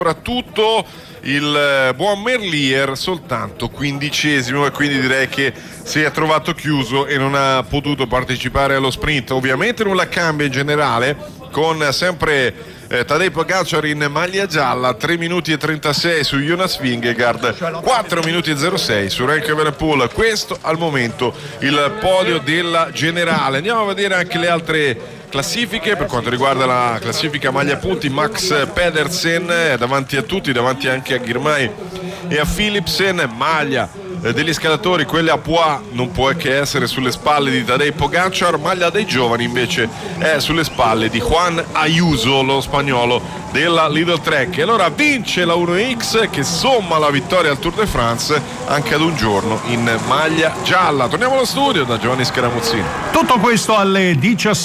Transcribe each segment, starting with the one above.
soprattutto il buon Merlier soltanto 15esimo, e quindi direi che si è trovato chiuso e non ha potuto partecipare allo sprint. Ovviamente nulla cambia in generale, con sempre Tadej Pogacar in maglia gialla, 3 minuti e 36 su Jonas Vingegaard, 4 minuti e 06 su Remco Evenepoel. Questo al momento il podio della generale. Andiamo a vedere anche le altre classifiche. Per quanto riguarda la classifica maglia punti, Max Pedersen è davanti a tutti, davanti anche a Girmay e a Philipsen. Maglia degli scalatori, quelle a Poix, non può che essere sulle spalle di Tadej Pogacar. Maglia dei giovani invece è sulle spalle di Juan Ayuso, lo spagnolo della Lidl Trek. E allora vince la 1X, che somma la vittoria al Tour de France anche ad un giorno in maglia gialla. Torniamo allo studio da Giovanni Scaramuzzini. Tutto questo alle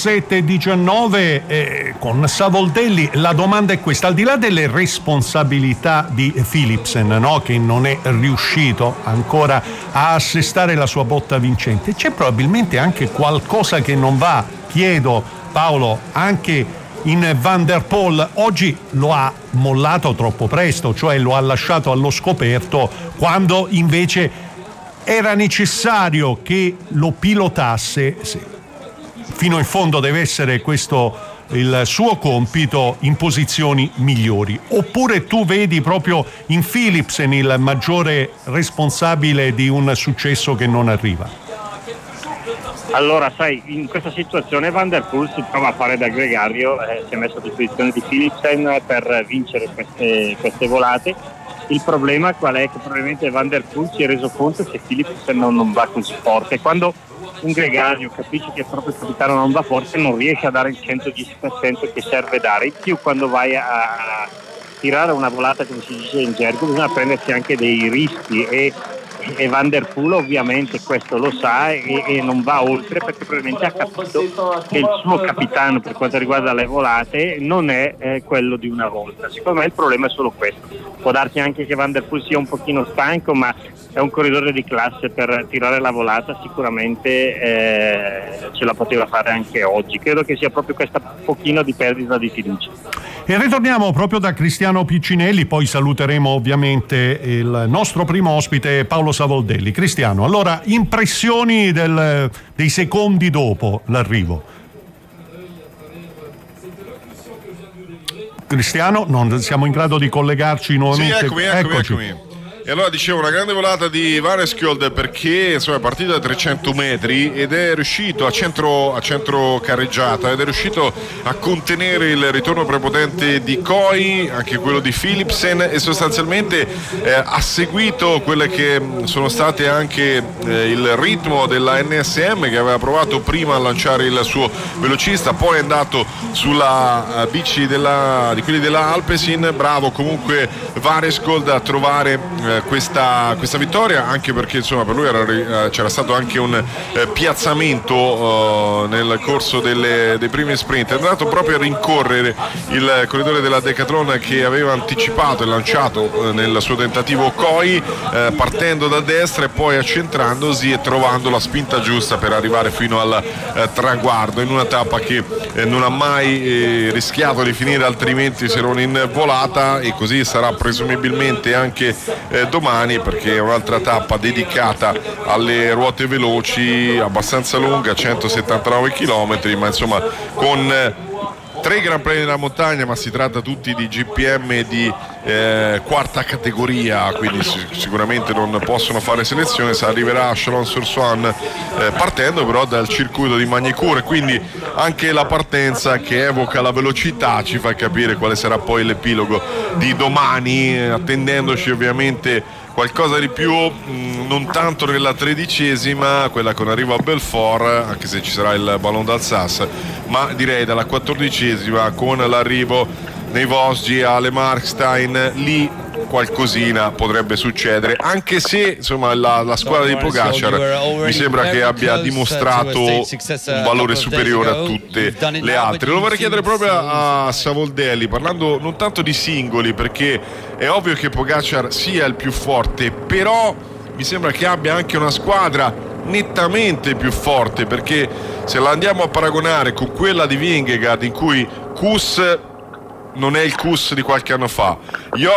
17:19 con Savoldelli. La domanda è questa: al di là delle responsabilità di Philipsen, no, che non è riuscito ancora a assestare la sua botta vincente, c'è probabilmente anche qualcosa che non va. Chiedo, Paolo, anche in Van der Poel. Oggi lo ha mollato troppo presto, cioè lo ha lasciato allo scoperto, quando invece era necessario che lo pilotasse. Fino in fondo deve essere questo il suo compito, in posizioni migliori. Oppure tu vedi proprio in Philipsen il maggiore responsabile di un successo che non arriva? Allora, sai, in questa situazione Van der Poel si prova a fare da gregario, si è messo a disposizione di Philipsen per vincere queste volate. Il problema qual è? Che probabilmente Van der Poel si è reso conto che Philipsen non va così forte. Quando un gregario capisce che il proprio capitano non va forte, non riesce a dare il 110% che serve dare. In più, quando vai a tirare una volata, come si dice in gergo, bisogna prendersi anche dei rischi, e Van der Poel ovviamente questo lo sa e non va oltre, perché probabilmente ha capito che il suo capitano, per quanto riguarda le volate, non è quello di una volta. Secondo me il problema è solo questo. Può darsi anche che Van der Poel sia un pochino stanco, ma è un corridore di classe. Per tirare la volata sicuramente ce la poteva fare anche oggi. Credo che sia proprio questa pochino di perdita di fiducia. E ritorniamo proprio da Cristiano Piccinelli, poi saluteremo ovviamente il nostro primo ospite Paolo Savoldelli. Cristiano, allora, impressioni dei secondi dopo l'arrivo. Cristiano, non siamo in grado di collegarci nuovamente. Sì, eccomi. E allora dicevo, una grande volata di Van der Poel, perché insomma è partito da 300 metri ed è riuscito a centro carreggiata, ed è riuscito a contenere il ritorno prepotente di Coy, anche quello di Philipsen, e sostanzialmente ha seguito quelle che sono state anche il ritmo della NSM, che aveva provato prima a lanciare il suo velocista, poi è andato sulla bici di quelli della Alpecin. Bravo comunque Van der Poel a trovare questa vittoria, anche perché insomma per lui c'era stato anche un piazzamento nel corso dei primi sprint. È andato proprio a rincorrere il corridore della Decathlon, che aveva anticipato e lanciato nel suo tentativo Coy, partendo da destra e poi accentrandosi e trovando la spinta giusta per arrivare fino al traguardo, in una tappa che non ha mai rischiato di finire altrimenti se non in volata, e così sarà presumibilmente anche domani, perché è un'altra tappa dedicata alle ruote veloci, abbastanza lunga, 179 km, ma insomma con 3 Gran Premi della montagna, ma si tratta tutti di GPM di quarta categoria, quindi sicuramente non possono fare selezione. Se arriverà a Chalon-sur-Saône, partendo però dal circuito di Magny-Cours, quindi anche la partenza che evoca la velocità ci fa capire quale sarà poi l'epilogo di domani, attendendoci ovviamente qualcosa di più, non tanto nella 13ª, quella con arrivo a Belfort, anche se ci sarà il Ballon d'Alsace, ma direi dalla 14ª con l'arrivo nei Vosgi a Le Markstein. Lì qualcosina potrebbe succedere, anche se insomma la squadra di Pogacar mi sembra che abbia dimostrato un valore superiore a tutte le altre. Lo vorrei chiedere proprio a Savoldelli, parlando non tanto di singoli, perché è ovvio che Pogacar sia il più forte, però mi sembra che abbia anche una squadra nettamente più forte, perché se la andiamo a paragonare con quella di Vingegaard, in cui Kuss non è il Kuss di qualche anno fa.